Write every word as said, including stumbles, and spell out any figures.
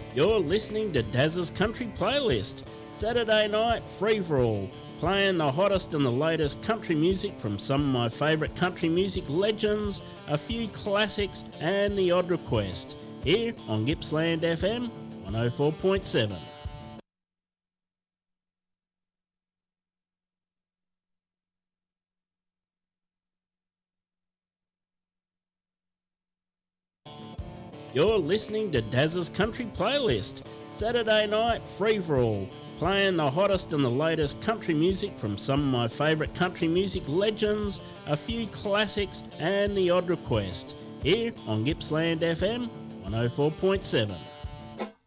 You're listening to Daz's Country Playlist, Saturday night free-for-all, playing the hottest and the latest country music from some of my favourite country music legends, a few classics and the odd request, here on Gippsland F M one oh four point seven. You're listening to Daz's Country Playlist, Saturday night free-for-all, playing the hottest and the latest country music from some of my favourite country music legends, a few classics and the odd request, here on Gippsland F M one oh four point seven.